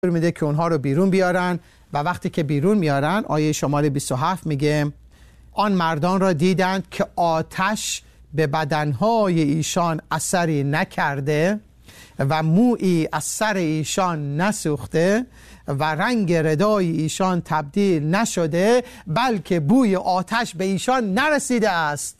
میده که اونها رو بیرون بیارن و وقتی که بیرون میارن آیه شماره 27 میگه آن مردان را دیدند که آتش به بدنهای ایشان اثری نکرده و مویی از سر ایشان نسوخته و رنگ ردای ایشان تبدیل نشده بلکه بوی آتش به ایشان نرسیده است.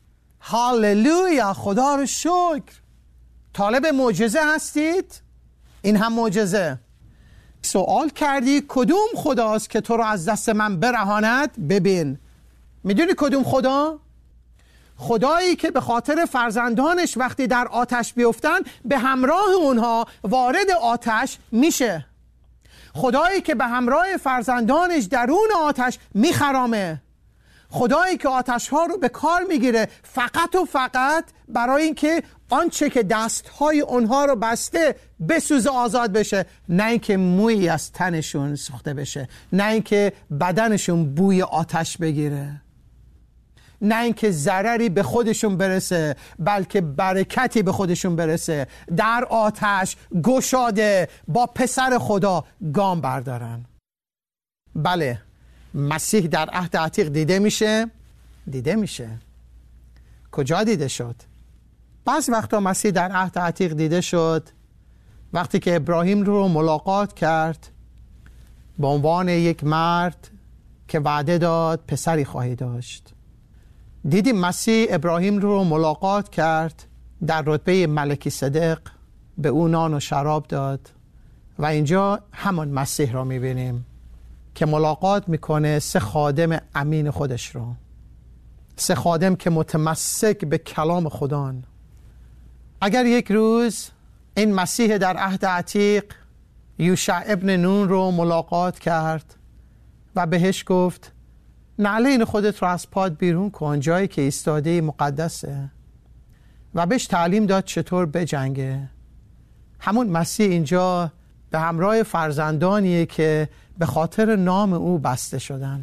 هاللویا، خدا رو شکر. طالب معجزه هستید؟ این هم معجزه. سوال کردی کدوم خداست که تو رو از دست من برهاند؟ ببین، میدونی کدوم خدا؟ خدایی که به خاطر فرزندانش وقتی در آتش بیفتن به همراه اونها وارد آتش میشه. خدایی که به همراه فرزندانش درون آتش میخرامه. خدایی که آتش ها رو به کار میگیره فقط و فقط برای اینکه آنچه که دستهای اونها رو بسته بسوزه، آزاد بشه، نه اینکه مویی از تنشون سوخته بشه، نه اینکه بدنشون بوی آتش بگیره، نه اینکه ضرری به خودشون برسه بلکه برکتی به خودشون برسه. در آتش گشاده با پسر خدا گام بردارن. بله، مسیح در عهد عتیق دیده میشه. کجا دیده شد؟ بعض وقتا مسیح در عهد عتیق دیده شد وقتی که ابراهیم رو ملاقات کرد به عنوان یک مرد که وعده داد پسری خواهی داشت. دیدیم مسیح ابراهیم رو ملاقات کرد در رتبه ملکی صدق، به او نان و شراب داد و اینجا همان مسیح را میبینیم که ملاقات میکنه 3 خادم امین خودش رو، 3 خادم که متمسک به کلام خدان. اگر یک روز این مسیح در عهد عتیق یوشع ابن نون رو ملاقات کرد و بهش گفت نعلین خودت رو از پات بیرون کن، جایی که ایستاده مقدسه، و بهش تعلیم داد چطور بجنگه، همون مسیح اینجا به همراه فرزندانیه که به خاطر نام او بسته شدن،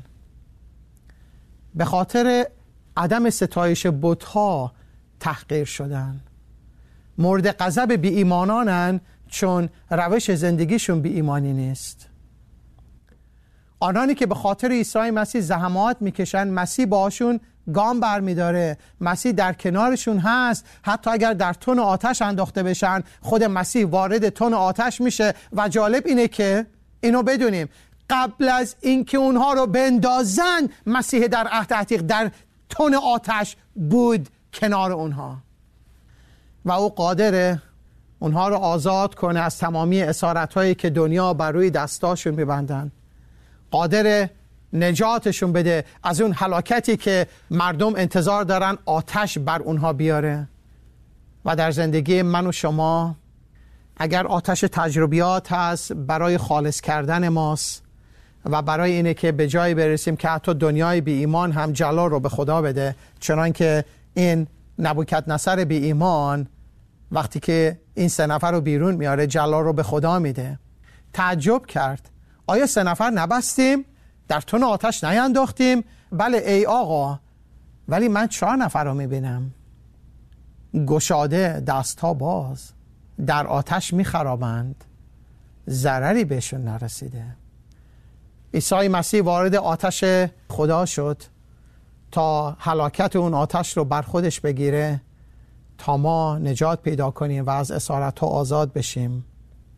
به خاطر عدم ستایش بت‌ها تحقیر شدن، مورد غضب بی ایمانانن چون روش زندگیشون بی ایمانی نیست. آنانی که به خاطر عیسی مسیح زحمات میکشن، مسیح باشون گام برمیداره، مسیح در کنارشون هست. حتی اگر در تن آتش انداخته بشن خود مسیح وارد تن آتش میشه. و جالب اینه که اینو بدونیم قبل از اینکه اونها رو بندازن مسیح در عهد عتیق در تن آتش بود کنار اونها و او قادره اونها رو آزاد کنه از تمامی اسارت‌هایی که دنیا بر روی دستاشون میبندن، قادر نجاتشون بده از اون هلاکتی که مردم انتظار دارن آتش بر اونها بیاره. و در زندگی من و شما اگر آتش تجربیات هست برای خالص کردن ماست و برای اینه که به جایی برسیم که حتی دنیای بی ایمان هم جلال رو به خدا بده، چنان که این نبوکدنصر بی ایمان وقتی که این 3 نفر رو بیرون میاره جلال رو به خدا میده. تعجب کرد، آیا 3 نفر نبستیم؟ در تن آتش نینداختیم؟ بله ای آقا، ولی من 4 نفر رو میبینم گشاده، دستها باز، در آتش میخرامند، ضرری بهشون نرسیده. عیسی مسیح وارد آتش خدا شد تا هلاکت اون آتش رو بر خودش بگیره تا ما نجات پیدا کنیم و از اسارت‌ها آزاد بشیم.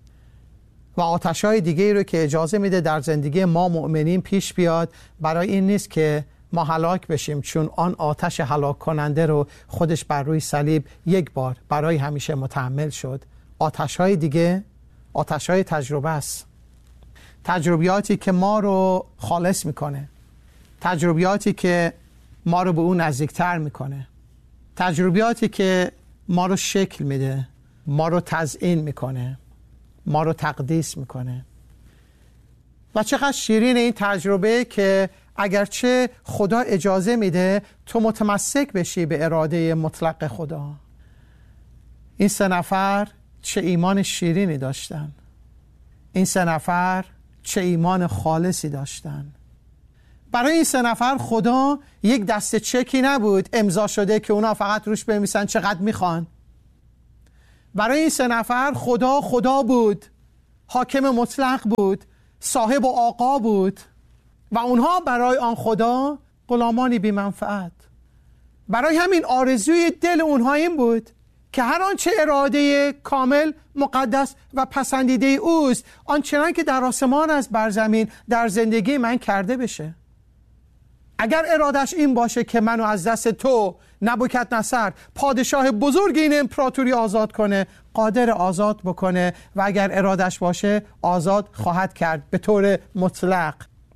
و آتش‌های دیگه رو که اجازه میده در زندگی ما مؤمنین پیش بیاد برای این نیست که ما هلاک بشیم، چون آن آتش هلاک کننده رو خودش بر روی صلیب یک بار برای همیشه متحمل شد. آتش‌های دیگه آتش‌های تجربه است، تجربیاتی که ما رو خالص میکنه، تجربیاتی که ما رو به اون نزدیکتر میکنه، تجربیاتی که ما رو شکل میده، ما رو تزیین میکنه، ما رو تقدیس میکنه. و چقدر شیرین این تجربه که اگرچه خدا اجازه میده تو متمسک بشی به اراده مطلق خدا. این 3 نفر چه ایمان شیرینی داشتن، این 3 نفر چه ایمان خالصی داشتن. برای این 3 نفر خدا یک دسته چکی نبود امضا شده که اونا فقط روش بنویسن چقدر میخوان. برای این 3 نفر خدا بود حاکم مطلق بود، صاحب و آقا بود و اونها برای آن خدا غلامانی بی منفعت. برای همین آرزوی دل اونها این بود که هر آنچه اراده کامل، مقدس و پسندیده اوست، آنچنان که در آسمان است بر زمین در زندگی من کرده بشه. اگر ارادش این باشه که منو از دست تو نبوکدنصر پادشاه بزرگ این امپراتوری آزاد کنه، قادر آزاد بکنه و اگر ارادش باشه آزاد خواهد کرد به طور مطلق.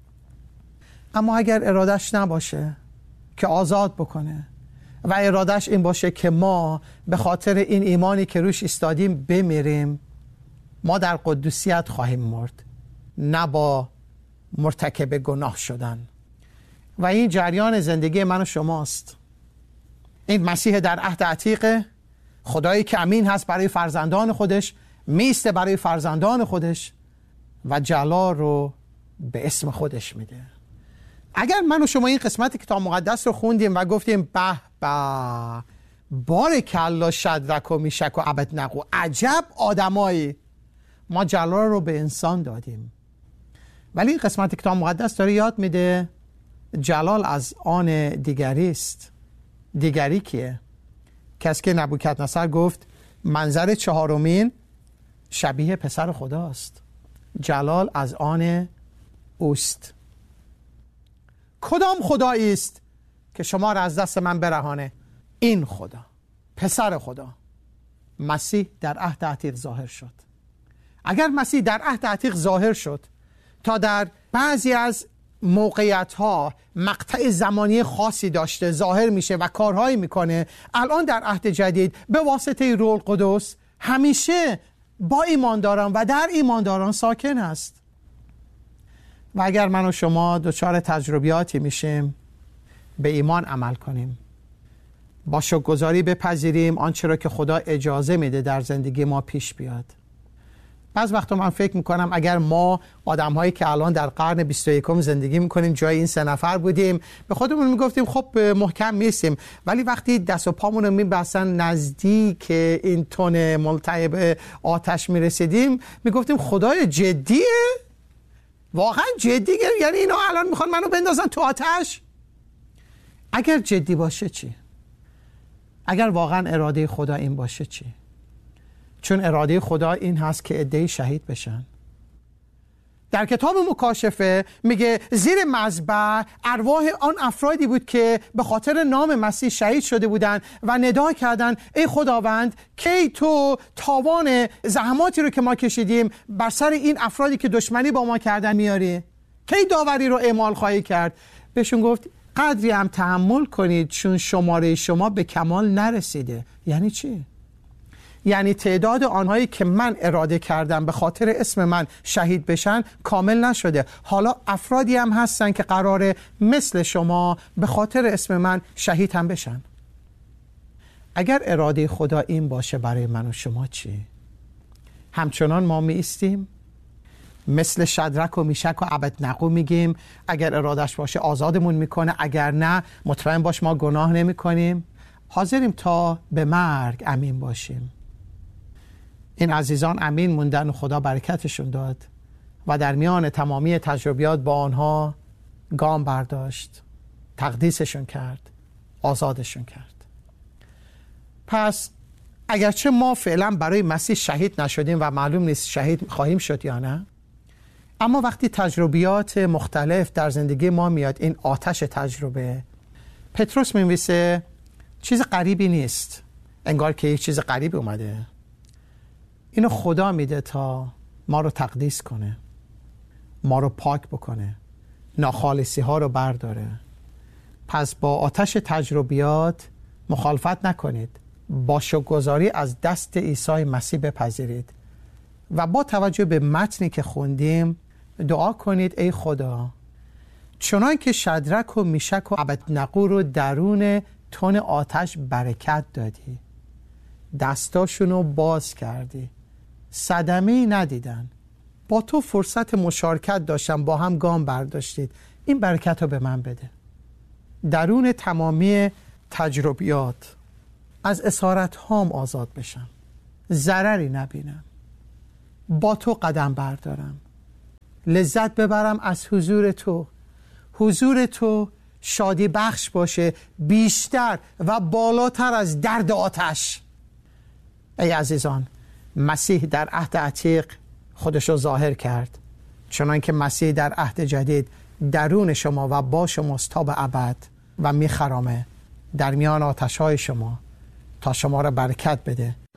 اما اگر ارادش نباشه که آزاد بکنه و ارادش این باشه که ما به خاطر این ایمانی که روش ایستادیم بمیریم، ما در قدوسیت خواهیم مرد، نه با مرتکب گناه شدن. و این جریان زندگی من و شماست. این مسیح در عهد عتیق، خدایی که امین هست برای فرزندان خودش، میسته برای فرزندان خودش و جلال رو به اسم خودش میده. اگر من و شما این قسمت کتاب مقدس رو خوندیم و گفتیم به به، بارکالله شدرک و میشک و ابدنغو، عجب آدمایی، ما جلال رو به انسان دادیم. ولی این قسمت کتاب مقدس داره یاد میده جلال از آن دیگری است. دیگری کیه؟ کسی که نبوکدنصر گفت منظر چهارمین شبیه پسر خداست. جلال از آن اوست. کدام خدایی است که شما را از دست من برهانه؟ این خدا، پسر خدا، مسیح در عهد عتیق ظاهر شد. اگر مسیح در عهد عتیق ظاهر شد تا در بعضی از موقعیت‌ها مقطع زمانی خاصی داشته ظاهر میشه و کارهایی میکنه، الان در عهد جدید به واسطه روح القدس همیشه با ایمانداران و در ایمانداران ساکن است. و اگر من و شما دچار تجربیاتی میشیم، به ایمان عمل کنیم، با شکرگزاری بپذیریم آنچه را که خدا اجازه میده در زندگی ما پیش بیاد. بعض وقتا من فکر میکنم اگر ما آدم‌هایی که الان در قرن 21 زندگی میکنیم جای این 3 نفر بودیم، به خودمون میگفتیم خب محکم میستیم، ولی وقتی دست و پامون رو میبستن نزدیک این تن ملتهب آتش میرسیدیم، میگفتیم خدای جدیه؟ واقعا جدیه؟ یعنی اینا الان میخوان منو بندازن تو آتش؟ اگر جدی باشه چی؟ اگر واقعا اراده خدا این باشه چی؟ چون اراده خدا این هست که عده‌ای شهید بشن. در کتاب مکاشفه میگه زیر مذبح ارواح آن افرادی بود که به خاطر نام مسیح شهید شده بودند و ندا کردند ای خداوند، کی تو تاوان زحماتی رو که ما کشیدیم بر سر این افرادی که دشمنی با ما کردن میاری؟ کی داوری رو اعمال خواهی کرد؟ بهشون گفت قدری هم تحمل کنید چون شماره شما به کمال نرسیده. یعنی چی؟ یعنی تعداد آنهایی که من اراده کردم به خاطر اسم من شهید بشن کامل نشده. حالا افرادی هم هستن که قراره مثل شما به خاطر اسم من شهید هم بشن. اگر اراده خدا این باشه برای من و شما چی؟ همچنان ما می ایستیم مثل شدرک و میشک و ابدنغو میگیم اگر ارادش باشه آزادمون میکنه، اگر نه مطمئن باش ما گناه نمی کنیم، حاضریم تا به مرگ امین باشیم. این عزیزان امین موندن و خدا برکتشون داد و در میان تمامی تجربیات با آنها گام برداشت، تقدیسشون کرد، آزادشون کرد. پس اگرچه ما فعلا برای مسیح شهید نشدیم و معلوم نیست شهید خواهیم شد یا نه، اما وقتی تجربیات مختلف در زندگی ما میاد، این آتش تجربه، پتروس می‌نویسه چیز غریبی نیست، انگار که یک چیز غریبی اومده. اینو خدا میده تا ما رو تقدیس کنه، ما رو پاک بکنه، ناخالصی ها رو برداره. پس با آتش تجربیات مخالفت نکنید، با شکرگزاری از دست عیسی مسیح بپذیرید و با توجه به متنی که خوندیم دعا کنید ای خدا، چنان که شدرک و میشک و ابدنغو رو درون تن آتش برکت دادی، دستاشونو باز کردی، صدمه‌ای ندیدن، با تو فرصت مشارکت داشتن، با هم گام برداشتید، این برکت رو به من بده. درون تمامی تجربیات از اسارت هام آزاد بشم، ضرری نبینم، با تو قدم بردارم، لذت ببرم از حضور تو. حضور تو شادی بخش باشه، بیشتر و بالاتر از درد آتش. ای عزیزان، مسیح در عهد عتیق خودش رو ظاهر کرد، چنانکه مسیح در عهد جدید درون شما و با شماست تا به ابد و میخرامه در میان آتش‌های شما تا شما را برکت بده